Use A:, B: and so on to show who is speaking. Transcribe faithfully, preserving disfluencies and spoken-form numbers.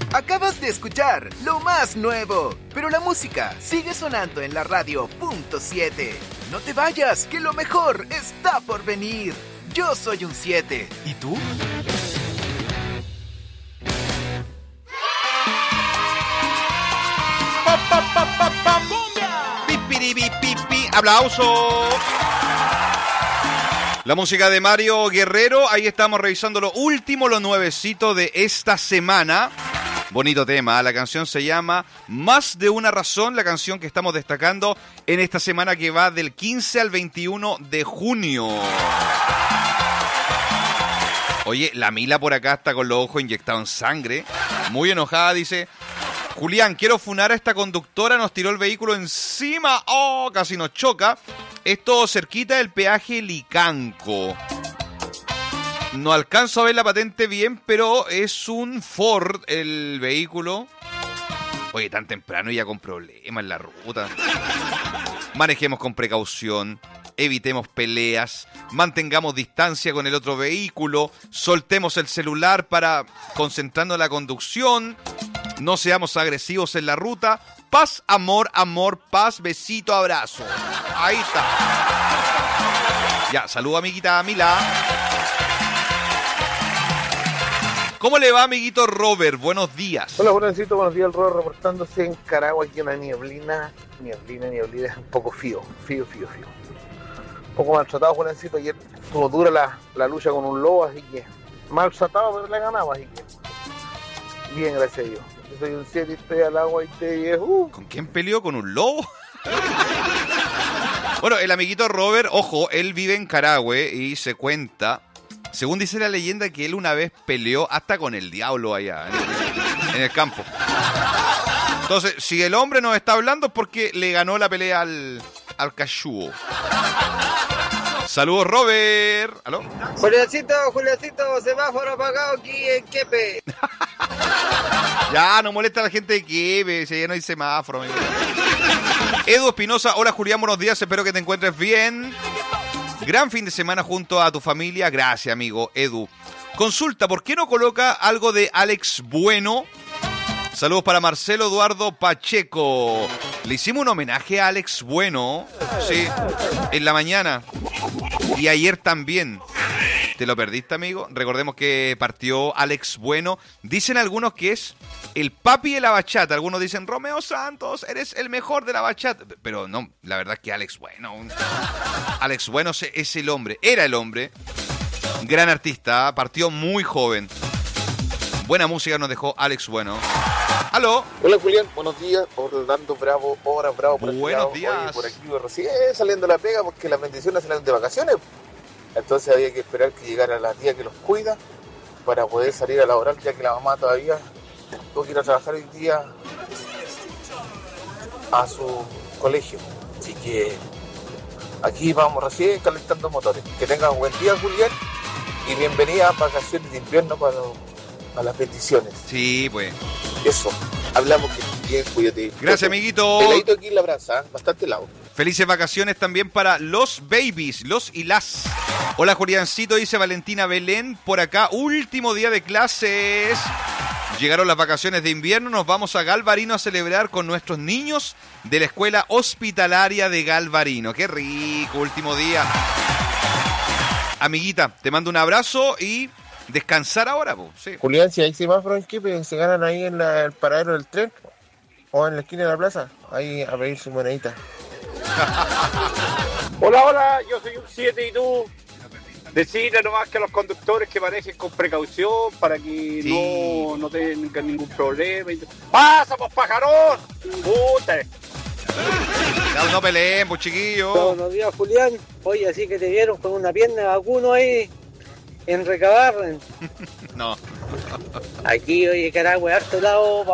A: Acabas de escuchar lo más nuevo, pero la música sigue sonando en la radio punto siete. No te vayas, que lo mejor está por venir. Yo soy un siete. ¿Y tú?
B: Pa, pa, pa, pa, pam. Pipiripipipi. Aplauso. La música de Mario Guerrero. Ahí estamos revisando lo último, lo nuevecito de esta semana. Bonito tema, la canción se llama Más de una razón, la canción que estamos destacando en esta semana que va del quince al veintiuno de junio. Oye, la Mila por acá está con los ojos inyectados en sangre, muy enojada, dice: Julián, quiero funar a esta conductora, nos tiró el vehículo encima, oh, casi nos choca. Esto cerquita del peaje Licanco. No alcanzo a ver la patente bien, pero es un Ford el vehículo. Oye, tan temprano y ya con problemas en la ruta. Manejemos con precaución, evitemos peleas, mantengamos distancia con el otro vehículo, soltemos el celular para concentrarnos en la conducción, no seamos agresivos en la ruta. Paz, amor, amor, paz, besito, abrazo. Ahí está. Ya, saludo amiguita Mila. ¿Cómo le va, amiguito Robert? Buenos días.
C: Hola, Juancito, buenos días. El Robert reportándose en Caragua, aquí una nieblina, nieblina, nieblina, un poco fío, fío, fío, fío. Un poco maltratado, Juancito. Ayer estuvo dura la, la lucha con un lobo, así que maltratado, pero le ganaba, así que bien, gracias a Dios. Yo soy un siete y estoy al agua y te viejo. Uh.
B: ¿Con quién peleó? ¿Con un lobo? Bueno, el amiguito Robert, ojo, él vive en Carahue y se cuenta, según dice la leyenda, que él una vez peleó hasta con el diablo allá, en el, en el campo. Entonces, si el hombre nos está hablando es porque le ganó la pelea al, al cachúo. Saludos, Robert. ¿Aló?
D: Juliancito, Juliancito, semáforo apagado aquí en Quepe.
B: Ya, no molesta a la gente de Quepe, si ya no hay semáforo, amigo. Edu Espinosa, hola Julián, buenos días, espero que te encuentres bien. Gran fin de semana junto a tu familia. Gracias, amigo Edu. Consulta, ¿por qué no coloca algo de Alex Bueno? Saludos para Marcelo Eduardo Pacheco. Le hicimos un homenaje a Alex Bueno, sí, en la mañana. Y ayer también. ¿Te lo perdiste, amigo? Recordemos que partió Alex Bueno. Dicen algunos que es el papi de la bachata. Algunos dicen, Romeo Santos, eres el mejor de la bachata. Pero no, la verdad es que Alex Bueno... Alex Bueno es el hombre, era el hombre. Gran artista, partió muy joven. Buena música nos dejó Alex Bueno. ¿Aló?
C: Hola, Julián, buenos días. Orlando Bravo, horas Bravo. Por
B: Buenos días.
C: Oye, por aquí recién saliendo la pega porque las bendiciones salen de vacaciones. Entonces había que esperar que llegara la tía que los cuida para poder salir a laborar, ya que la mamá todavía tuvo que ir a trabajar hoy día a su colegio. Así que aquí vamos recién calentando motores. Que tengan un buen día, Julián, y bienvenida a vacaciones de invierno para, para las bendiciones.
B: Sí, pues.
C: Eso, hablamos que bien, cuídate.
B: Gracias, amiguito.
C: Peladito aquí en la brasa, ¿eh? Bastante helado.
B: Felices vacaciones también para los babies, los y las. Hola, Juliancito, dice Valentina Belén. Por acá, último día de clases. Llegaron las vacaciones de invierno, nos vamos a Galvarino a celebrar con nuestros niños de la escuela hospitalaria de Galvarino. ¡Qué rico! Último día. Amiguita, te mando un abrazo y descansar ahora, po. Sí.
C: Julián, si hay semáforos en Quepe, se ganan ahí en la, el paradero del tren o en la esquina de la plaza, ahí a pedir su monedita.
E: Hola, hola, yo soy un siete y tú. Decirle nomás que a los conductores que manejen con precaución para que
B: Sí.
E: no, no tengan ningún problema. ¡Pasa, pues, pajarón! ¡Puta!
B: No, no peleen, pues, chiquillos.
D: Buenos días, Julián. Oye, así que te vieron con una pierna de vacuno ahí en recabar.
B: No.
D: Aquí, oye, Caragua, harto lado.